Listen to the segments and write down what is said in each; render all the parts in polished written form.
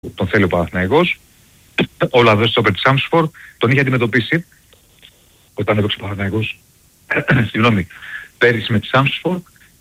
τον θέλει ο Παναθηναϊκός. Ο Λαδός στόπερ της Σάμσφορ τον είχε αντιμετωπίσει όταν έπαιξε ο Παναθηναϊκός συγγνώμη, πέρυσι με τη Σάμσφορ.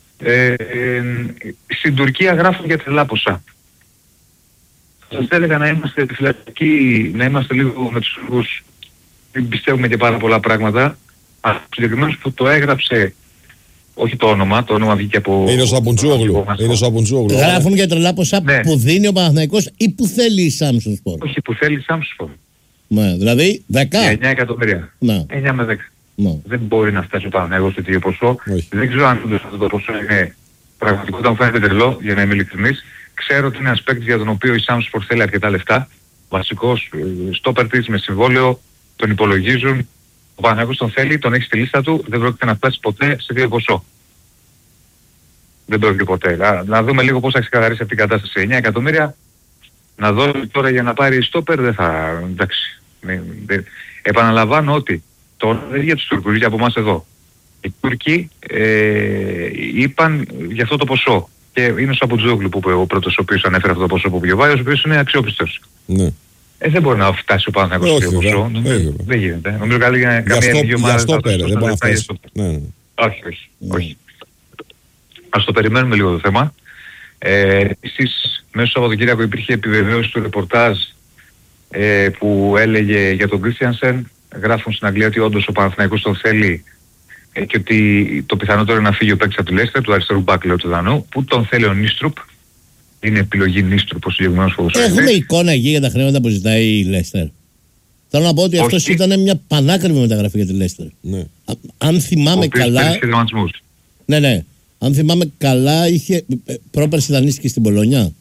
Στην Τουρκία γράφουν για τρελά ποσά. Σας έλεγα να είμαστε επιφυλακτικοί, να είμαστε λίγο με τους Τουρκούς, μην πιστεύουμε και πάρα πολλά πράγματα. Αλλά συγκεκριμένως που το έγραψε, όχι το όνομα βγήκε από... Είναι ο Σαπουτζόγλου. Γράφουν για τρελά ποσά που δίνει ο Παναθηναϊκός ή που θέλει η Σάμσον Σπορ. Όχι, που θέλει η Σάμσον Σπορ. Ναι, δηλαδή 10. 9 εκατομμύρια. Ναι. 9 με 10. Ναι. Δεν μπορεί να φτάσει ο Παναθηναϊκός σε τέτοιο ποσό. Δεν ξέρω αν αυτό το ποσό είναι πραγματικότητα, μου φαίνεται τρελό, για να είμαι ειλικρινής. Ξέρω ότι είναι ένας παίκτης για τον οποίο η Σάμσον Σπορ θέλει αρκετά λεφτά. Βασικός στόπερ της με συμβόλαιο, τον υπολογίζουν. Ο Παναθηναϊκός τον θέλει, τον έχει στη λίστα του, δεν πρόκειται να φτάσει ποτέ σε τέτοιο ποσό. Δεν πρόκειται ποτέ. Να δούμε λίγο πώς θα ξεκαθαρίσει αυτή την κατάσταση. 9 εκατομμύρια να δώσει τώρα για να πάρει στόπερ δεν θα... Εντάξει. Επαναλαμβάνω ότι τώρα δεν για τους Τούρκους, για από εμάς εδώ. Οι Τούρκοι είπαν για αυτό το ποσό. Και είναι ο Σαπουτζόγλου που είπε ο πρώτος ο οποίος ανέφερε αυτό το ποσό που πιοβάει, ο οποίος είναι αξιόπιστος. Ναι. Δεν μπορεί να φτάσει ο Παναθηναϊκός σε τέτοιο ποσό. Δεν γίνεται. Νομίζω καλή για καμία δύο ομάδες. Για στόπερ, δεν μπορεί να φτάσει. Όχι. Ας το περιμένουμε λίγο το θέμα. Εσείς μέσα στο Σαββατοκύριακο υπήρχε επιβεβαίωση του ρεπορτάζ που έλεγε για τον Κρίστιανσεν. Γράφουν στην Αγγλία ότι όντως ο Παναθηναϊκός τον θέλει και ότι το πιθανότερο είναι να φύγει ο παίκτης από τη Λέστερ, του αριστερού μπακ λέω του Δανού, που τον θέλει ο Νίστρουπ. Είναι επιλογή Νίστρουπ ο συγκεκριμένος ποδοσφαιριστής. Έχουμε εικόνα εκεί για τα χρήματα που ζητάει η Λέστερ. Θέλω να πω ότι αυτός ήταν μια πανάκριβη μεταγραφή για τη Λέστερ. Ναι. Αν θυμάμαι καλά... Ναι. Αν θυμάμαι καλά, είχε πρόπερση δανείστηκε στην Πολόνια.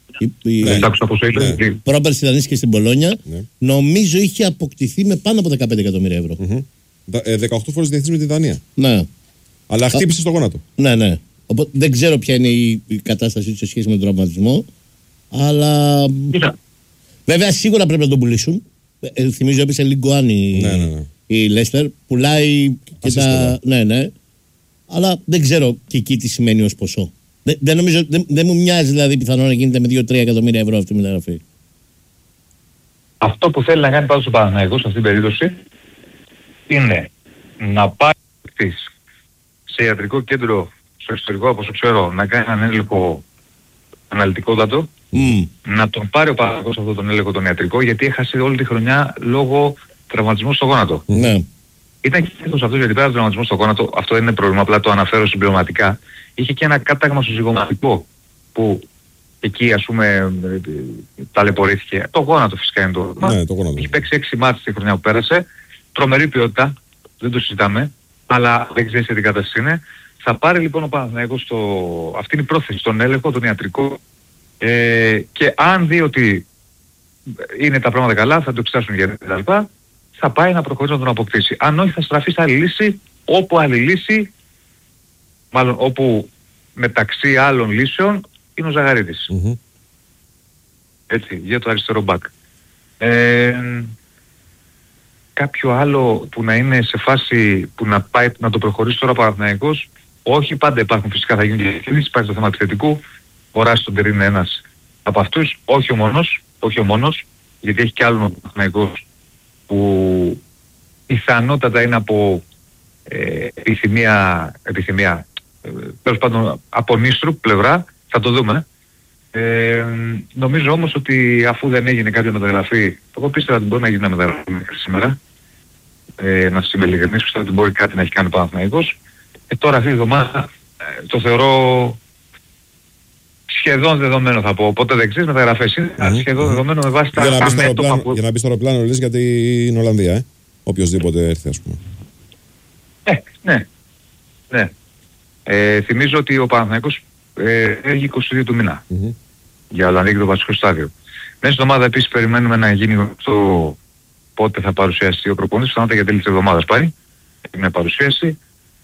Πρόπερση δανείστηκε στην Πολόνια. Νομίζω είχε αποκτηθεί με πάνω από 15 εκατομμύρια ευρώ. 18 φορές διεθνής με τη Δανία. Ναι. Αλλά χτύπησε στο γόνατο. Ναι. Οπότε δεν ξέρω ποια είναι η κατάστασή του σε σχέση με τον τραυματισμό. Αλλά. Βέβαια σίγουρα πρέπει να τον πουλήσουν. Θυμίζω έπεσε λίγο αν η Λέστερ. Πουλάει και τα. Ναι. Αλλά δεν ξέρω και εκεί τι σημαίνει ως ποσό. Δεν μου μοιάζει δηλαδή πιθανό να γίνεται με 2-3 εκατομμύρια ευρώ αυτή η μεταγραφή. Αυτό που θέλει να κάνει πάντως ο Παναθηναϊκός σε αυτήν την περίπτωση είναι να πάει σε ιατρικό κέντρο στο εξωτερικό, όπως ξέρω, να κάνει έναν έλεγχο αναλυτικότατο, να τον πάρει ο Παναθηναϊκός αυτό τον έλεγχο τον ιατρικό, γιατί έχασε όλη τη χρονιά λόγω τραυματισμού στο γόνατο. Ναι. Ήταν και αυτός γιατί πέρα από τον τραυματισμό στο γόνατο, αυτό δεν είναι πρόβλημα, απλά το αναφέρω συμπληρωματικά. Είχε και ένα κάταγμα στο ζυγωματικό που εκεί ας πούμε ταλαιπωρήθηκε. Το γόνατο φυσικά είναι το γόνατο. Έχει παίξει 6 μάτς τη χρονιά που πέρασε. Τρομερή ποιότητα, δεν το συζητάμε, αλλά δεν ξέρει σε τι κατάσταση είναι. Θα πάρει λοιπόν ο Παναθηναϊκός αυτή είναι η πρόθεση, τον έλεγχο, τον ιατρικό και αν δει ότι είναι τα πράγματα καλά, θα το εξετάσουν για τα λοιπά, θα πάει να προχωρήσει να τον αποκτήσει. Αν όχι θα στραφεί σε άλλη λύση, όπου άλλη λύση, μάλλον όπου μεταξύ άλλων λύσεων είναι ο Ζαγαρίδης. Έτσι, για το αριστερό μπακ. Κάποιο άλλο που να είναι σε φάση που να πάει να το προχωρήσει τώρα ο Παναθηναϊκός, όχι, πάντα υπάρχουν φυσικά, θα γίνουν και κινήσεις, υπάρχει το θέμα του θετικού, ο Ράστον Τερ είναι ένας από αυτούς, όχι ο μόνος, γιατί έχει κι άλλον ο Παναθηναϊκός που πιθανότατα είναι από επιθυμία τέλος πάντων από Νίστρουπ πλευρά, θα το δούμε. Νομίζω όμως ότι αφού δεν έγινε κάποια μεταγραφή, εγώ πίστευα ότι μπορεί να γίνει μια μεταγραφή μέχρι σήμερα, να σας είμαι ειλικρινής, πιστεύω ότι μπορεί κάτι να έχει κάνει ο Παναθηναϊκός. Τώρα αυτή τη εβδομάδα το θεωρώ σχεδόν δεδομένο θα πω, οπότε δεν ξέρεις μεταγραφές είναι σχεδόν δεδομένο με βάση τα μέτωπα που... Για να μπει στο αεροπλάνο λες για την Ολλανδία, οποιοςδήποτε έρθει ας πούμε. Ναι. Θυμίζω ότι ο Παναθηναϊκός έχει 22 του μήνα για Ολλανδία και το βασικό στάδιο. Μέσα στην εβδομάδα επίσης περιμένουμε να γίνει γνωστό πότε θα παρουσιάσει ο προπονητής, πιθανότατα για τέλη της εβδομάδας πάρει μια παρουσίαση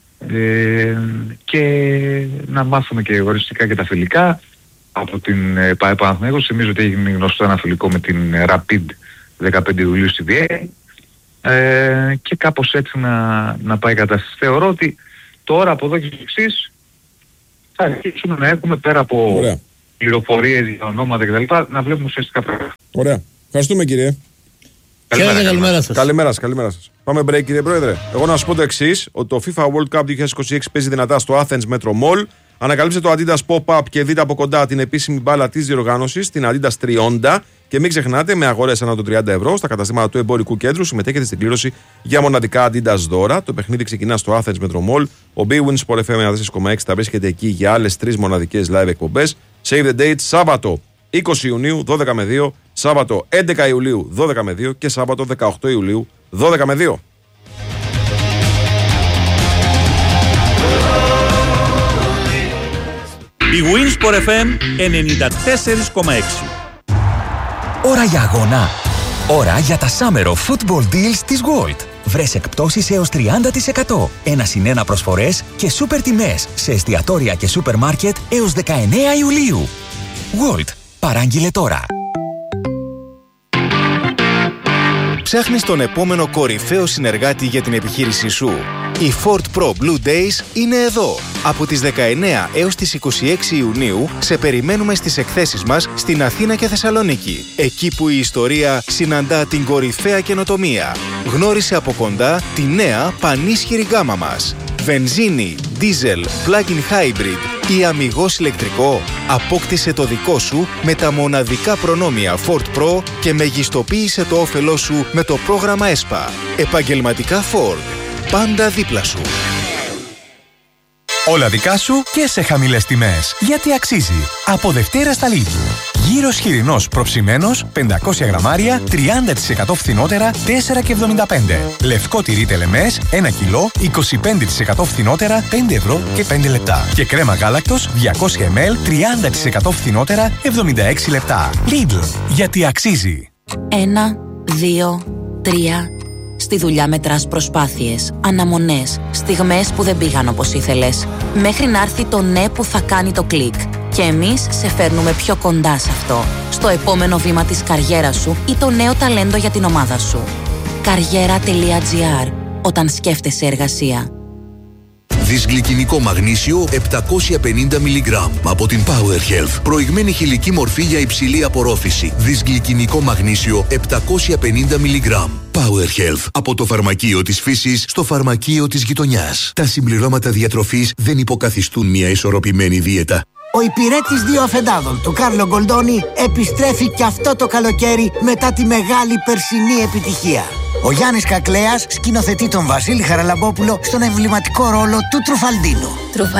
και να μάθουμε και οριστικά και τα φιλικά από την ΠΑΕ Παναθηναϊκός. Θυμίζω ότι έχει γνωστό ένα φιλικό με την Rapid 15 Ιουλίου στη Βιέννη και κάπως έτσι να πάει η κατάσταση. Θεωρώ ότι τώρα από εδώ και εξής θα αρχίσουμε να έχουμε πέρα από πληροφορίες για ονόματα κτλ. Να βλέπουμε ουσιαστικά πράγματα. Ωραία. Ευχαριστούμε, κύριε. Καλημέρα σας. Καλημέρα σας. Πάμε break, κύριε Πρόεδρε. Εγώ να σας πω το εξής, ότι το FIFA World Cup 2026 παίζει δυνατά στο Athens Metro Mall. Ανακαλύψτε το Adidas Pop-Up και δείτε από κοντά την επίσημη μπάλα της διοργάνωσης, την Adidas Trionda. Και μην ξεχνάτε, με αγορές ανά των 30 ευρώ στα καταστήματα του εμπορικού κέντρου συμμετέχετε στην κλήρωση για μοναδικά Adidas δώρα. Το παιχνίδι ξεκινά στο Athens Metro Mall. Ο Bwin Sport FM 4,6 θα βρίσκεται εκεί για άλλες 3 μοναδικές live εκπομπές. Save the date, Σάββατο 20 Ιουνίου 12 με 2, Σάββατο 11 Ιουλίου 12 με 2 και Σάββατο 18 Ιουλίου 12 με 2. Η Winsport FM 94,6. Ώρα για αγώνα. Ώρα για τα Summer of Football Deals της Gold. Βρες εκπτώσεις έως 30%. 1+1 προσφορές και σούπερ τιμές σε εστιατόρια και σούπερ μάρκετ έως 19 Ιουλίου. Gold. Παράγγειλε τώρα. Ψάχνεις τον επόμενο κορυφαίο συνεργάτη για την επιχείρησή σου. Οι Ford Pro Blue Days είναι εδώ. Από τις 19 έως τις 26 Ιουνίου σε περιμένουμε στις εκθέσεις μας στην Αθήνα και Θεσσαλονίκη. Εκεί που η ιστορία συναντά την κορυφαία καινοτομία. Γνώρισε από κοντά τη νέα πανίσχυρη γάμα μας. Βενζίνη, diesel, plug-in hybrid ή αμιγώς ηλεκτρικό. Απόκτησε το δικό σου με τα μοναδικά προνόμια Ford Pro και μεγιστοποίησε το όφελό σου με το πρόγραμμα ESPA. Επαγγελματικά Ford. Πάντα δίπλα σου. Όλα δικά σου και σε χαμηλές τιμές. Γιατί αξίζει. Από Δευτέρα στα Lidl. Γύρος χοιρινός προψημένος 500 γραμμάρια 30% φθηνότερα 4,75. Λευκό τυρί τελεμές 1 κιλό 25% φθηνότερα 5 ευρώ και 5 λεπτά. Και κρέμα γάλακτος 200 ml 30% φθηνότερα 76 λεπτά. Lidl. Γιατί αξίζει. 1, 2, 3. Στη δουλειά μετράς προσπάθειες, αναμονές, στιγμές που δεν πήγαν όπως ήθελες. Μέχρι να έρθει το ναι που θα κάνει το κλικ. Και εμείς σε φέρνουμε πιο κοντά σε αυτό. Στο επόμενο βήμα της καριέρας σου ή το νέο ταλέντο για την ομάδα σου. Καριέρα.gr. Όταν σκέφτεσαι εργασία. Δυσγλυκινικό μαγνήσιο 750 mg από την Power Health. Προηγμένη χηλική μορφή για υψηλή απορρόφηση. Δυσγλυκινικό μαγνήσιο 750 mg. Power Health. Από το φαρμακείο της φύσης στο φαρμακείο της γειτονιάς. Τα συμπληρώματα διατροφής δεν υποκαθιστούν μια ισορροπημένη δίαιτα. Ο υπηρέτης 2 αφεντάδων του Κάρλο Γκολντόνι επιστρέφει και αυτό το καλοκαίρι μετά τη μεγάλη περσινή επιτυχία. Ο Γιάννης Κακλέας σκηνοθετεί τον Βασίλη Χαραλαμπόπουλο στον εμβληματικό ρόλο του Τρουφαλντίνο.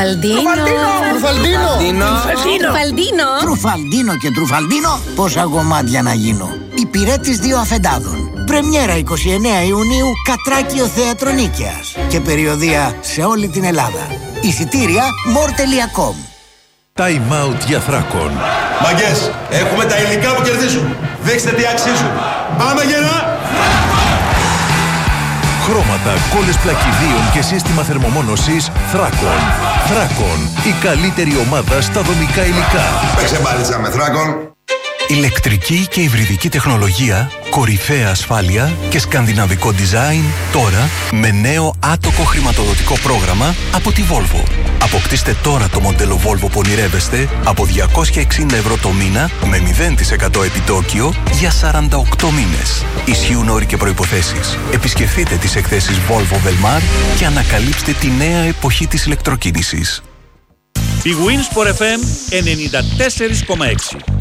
Τρουφαλντίνο και Τρουφαλντίνο, πόσα γομάτια να γίνω. Υπηρέτης 2 αφεντάδων. Πρεμιέρα 29 Ιουνίου, Κατράκιο Θέατρο Νίκαιας. Και περιοδεία σε όλη την Ελλάδα. Εισιτήρια more.com. Time out για Θράκον. Μαγκές, έχουμε τα υλικά που κερδίζουν. Δείξτε τι αξίζουν. Πάμε γερά! Χρώματα, κόλλες πλακιδίων και σύστημα θερμομόνωσης Θράκον. Θράκον, η καλύτερη ομάδα στα δομικά υλικά. Παίξε μπάλιτσα με Θράκον. Ηλεκτρική και υβριδική τεχνολογία, κορυφαία ασφάλεια και σκανδιναβικό design τώρα με νέο άτοκο χρηματοδοτικό πρόγραμμα από τη Volvo. Αποκτήστε τώρα το μοντέλο Volvo που ονειρεύεστε από 260 ευρώ το μήνα με 0% επιτόκιο για 48 μήνες. Ισχύουν όροι και προϋποθέσεις. Επισκεφτείτε τις εκθέσεις Volvo Velmar και ανακαλύψτε τη νέα εποχή της ηλεκτροκίνησης. Η Winsport FM 94,6.